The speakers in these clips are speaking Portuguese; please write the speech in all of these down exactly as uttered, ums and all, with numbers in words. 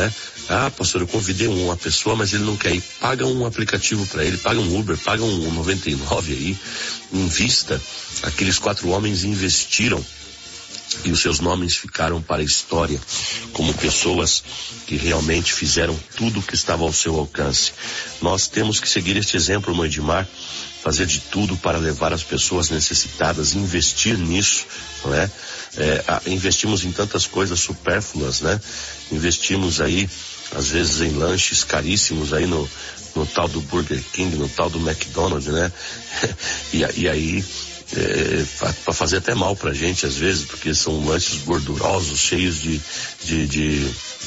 é? Ah, pastor, eu convidei uma pessoa, mas ele não quer ir. Paga um aplicativo para ele, paga um Uber, paga um noventa e nove aí, invista. Aqueles quatro homens investiram e os seus nomes ficaram para a história como pessoas que realmente fizeram tudo o que estava ao seu alcance. Nós temos que seguir este exemplo, irmão Edmar, fazer de tudo para levar as pessoas necessitadas, investir nisso, não é? É, a, investimos em tantas coisas supérfluas, né? Investimos aí, às vezes, em lanches caríssimos aí no, no tal do Burger King, no tal do McDonald's, né? e, e aí, é, para fazer até mal pra gente, às vezes, porque são lanches gordurosos, cheios de, de, de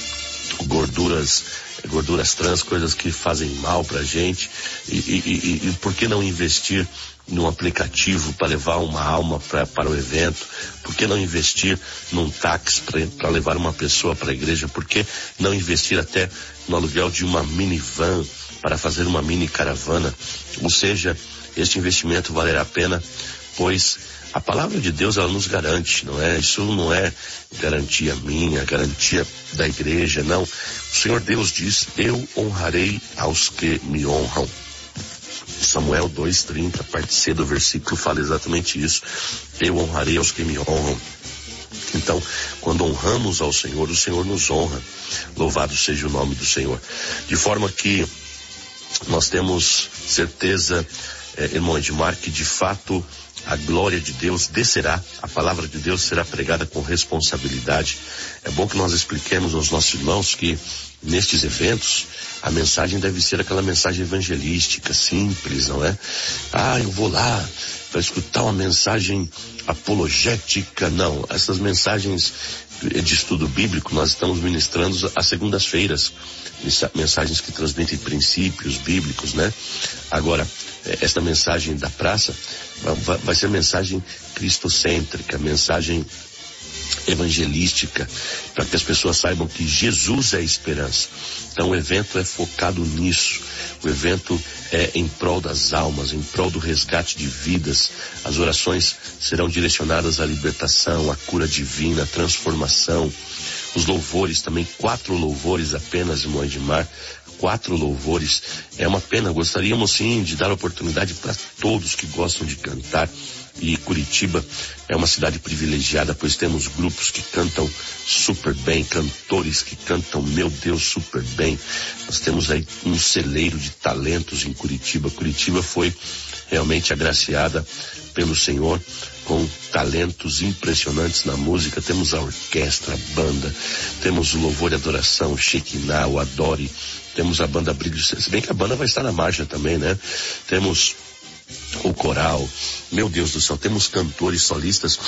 gorduras, gorduras trans, coisas que fazem mal pra gente. E, e, e, e por que não investir num aplicativo para levar uma alma pra, para o evento? Por que não investir num táxi para levar uma pessoa para a igreja? Por que não investir até no aluguel de uma minivan para fazer uma mini caravana? Ou seja, este investimento valerá a pena, pois a palavra de Deus, ela nos garante, não é? Isso não é garantia minha, garantia da igreja, não. O Senhor Deus diz: eu honrarei aos que me honram. Samuel dois, trinta, parte C do versículo fala exatamente isso. Eu honrarei aos que me honram. Então, quando honramos ao Senhor, o Senhor nos honra. Louvado seja o nome do Senhor. De forma que nós temos certeza, eh, irmão Edmar, que de fato a glória de Deus descerá, a palavra de Deus será pregada com responsabilidade. É bom que nós expliquemos aos nossos irmãos que nestes eventos a mensagem deve ser aquela mensagem evangelística, simples, não é? Ah, eu vou lá para escutar uma mensagem apologética. Não, essas mensagens de estudo bíblico nós estamos ministrando às segundas-feiras, mensagens que transmitem princípios bíblicos, né? Agora, esta mensagem da praça vai, vai ser mensagem cristocêntrica, mensagem evangelística, para que as pessoas saibam que Jesus é a esperança. Então o evento é focado nisso. O evento é em prol das almas, em prol do resgate de vidas. As orações serão direcionadas à libertação, à cura divina, à transformação. Os louvores também, quatro louvores apenas, irmão Edmar, quatro louvores. É uma pena, gostaríamos sim de dar oportunidade para todos que gostam de cantar. E Curitiba é uma cidade privilegiada, pois temos grupos que cantam super bem, cantores que cantam, meu Deus, super bem. Nós temos aí um celeiro de talentos em Curitiba. Curitiba foi realmente agraciada pelo Senhor com talentos impressionantes na música. Temos a orquestra, a banda, temos o louvor e adoração, o Shekinah, o Adore, temos a banda Brilho, se bem que a banda vai estar na marcha também, né? Temos o coral, meu Deus do céu, temos cantores solistas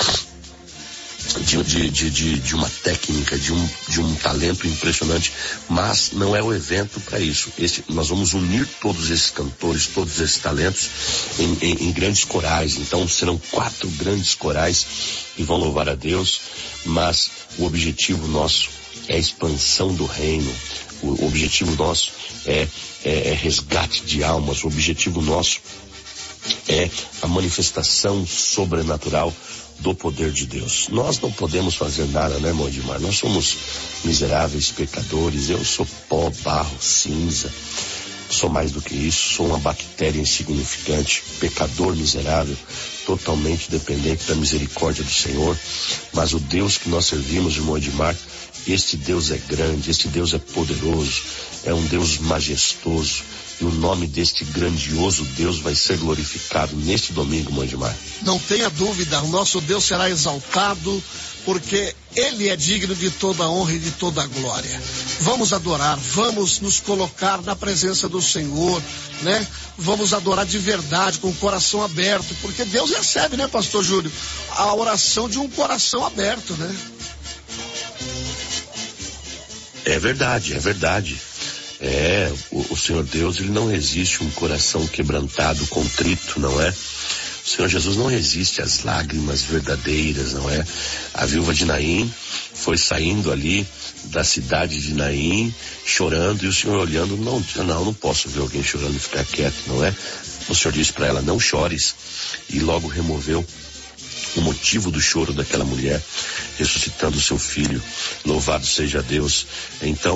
de, de, de, de, de uma técnica, de um, de um talento impressionante, mas não é o evento para isso. Esse, nós vamos unir todos esses cantores, todos esses talentos em, em, em grandes corais. Então serão quatro grandes corais que vão louvar a Deus, mas o objetivo nosso é a expansão do reino. O objetivo nosso é, é, é resgate de almas. O objetivo nosso é a manifestação sobrenatural do poder de Deus. Nós não podemos fazer nada, né, irmão Edmar? Nós somos miseráveis pecadores. Eu sou pó, barro, cinza. Sou mais do que isso. Sou uma bactéria insignificante, pecador miserável, totalmente dependente da misericórdia do Senhor. Mas o Deus que nós servimos, irmão Edmar, este Deus é grande, este Deus é poderoso, é um Deus majestoso. E o nome deste grandioso Deus vai ser glorificado neste domingo, irmão Edmar. Não tenha dúvida, o nosso Deus será exaltado, porque Ele é digno de toda a honra e de toda a glória. Vamos adorar, vamos nos colocar na presença do Senhor, né? Vamos adorar de verdade, com o coração aberto, porque Deus recebe, né, pastor Júlio, a oração de um coração aberto, né? É verdade, é verdade. É, o, o Senhor Deus, Ele não resiste um coração quebrantado, contrito, não é? O Senhor Jesus não resiste às lágrimas verdadeiras, não é? A viúva de Naim foi saindo ali da cidade de Naim, chorando, e o Senhor olhando, não, não, não posso ver alguém chorando e ficar quieto, não é? O Senhor disse para ela, não chores, e logo removeu o motivo do choro daquela mulher, ressuscitando seu filho. Louvado seja Deus. Então,